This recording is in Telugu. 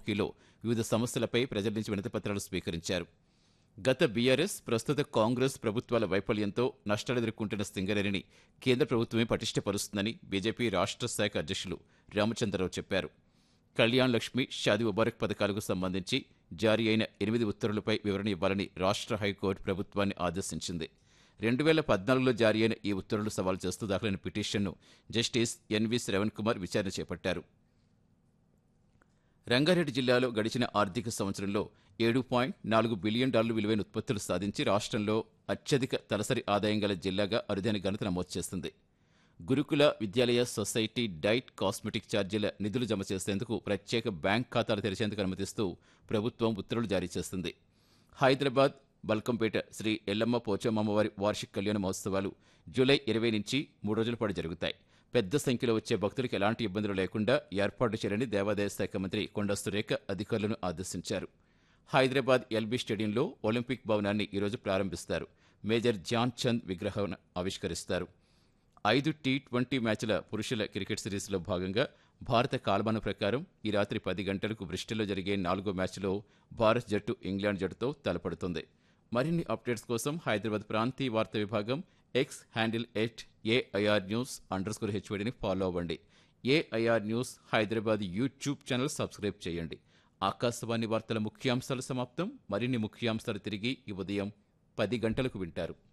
హాకీలో వివిధ సమస్యలపై ప్రజల నుంచి వినతిపత్రాలు స్వీకరించారు. గత బీఆర్ఎస్, ప్రస్తుత కాంగ్రెస్ ప్రభుత్వాల వైఫల్యంతో నష్టాలెదుర్కొంటున్న సింగరేణిని కేంద్ర ప్రభుత్వమే పటిష్టపరుస్తుందని బీజేపీ రాష్ట్ర శాఖ అధ్యక్షులు రామచంద్రరావు చెప్పారు. కళ్యాణ్ లక్ష్మి, షాదీ ముబారక్ పథకాలకు సంబంధించి జారీ అయిన 8 ఉత్తర్వులపై వివరణ ఇవ్వాలని రాష్ట్ర హైకోర్టు ప్రభుత్వాన్ని ఆదేశించింది. 2014లో జారీ అయిన ఈ ఉత్తర్వులు సవాల్ చేస్తూ దాఖలైన పిటిషన్ను జస్టిస్ ఎన్వి శ్రవణ్ కుమార్ విచారణ చేపట్టారు. రంగారెడ్డి జిల్లాలో గడిచిన ఆర్థిక సంవత్సరంలో $7.4 బిలియన్ విలువైన ఉత్పత్తులు సాధించి రాష్ట్రంలో అత్యధిక తలసరి ఆదాయం గల జిల్లాగా అరుదైన ఘనత నమోదు చేస్తుంది. గురుకుల విద్యాలయ సొసైటీ డైట్ కాస్మెటిక్ ఛార్జీల నిధులు జమ చేసేందుకు ప్రత్యేక బ్యాంక్ ఖాతాలు తెరిచేందుకు అనుమతిస్తూ ప్రభుత్వం ఉత్తర్వులు జారీ చేస్తుంది. హైదరాబాద్ బల్కంపేట శ్రీ ఎల్లమ్మ పోచమ్మవారి వార్షిక కళ్యాణ మహోత్సవాలు జూలై 20 నుంచి 3 రోజుల పాటు జరుగుతాయి. పెద్ద సంఖ్యలో వచ్చే భక్తులకు ఎలాంటి ఇబ్బందులు లేకుండా ఏర్పాటు చేయాలని దేవాదాయ శాఖ మంత్రి కొండా సురేఖ అధికారులను ఆదేశించారు. హైదరాబాద్ ఎల్బీ స్టేడియంలో ఒలింపిక్ భవనాన్ని ఈరోజు ప్రారంభిస్తారు. మేజర్ ధ్యాన్ చంద్ విగ్రహాన్ని ఆవిష్కరిస్తారు. 5 టీ20 మ్యాచ్ల పురుషుల క్రికెట్ సిరీస్లో భాగంగా భారత కాలమానం ప్రకారం ఈ రాత్రి 10 గంటలకు బ్రిస్టల్లో జరిగే 4వ మ్యాచ్లో భారత్ జట్టు ఇంగ్లాండ్ జట్టుతో తలపడుతుంది. మరిన్ని అప్డేట్స్ కోసం హైదరాబాద్ ప్రాంతీయ వార్తా విభాగం ఎక్స్ హ్యాండిల్ @AIRnews_HYDని ఫాలో అవ్వండి. AIR news Hyderabad YouTube channel subscribe చేయండి. ఆకాశవాణి వార్తల ముఖ్యాంశాలు సమాప్తం. మరిన్ని ముఖ్యాంశాలు తిరిగి ఈ ఉదయం 10 గంటలకు వింటారు.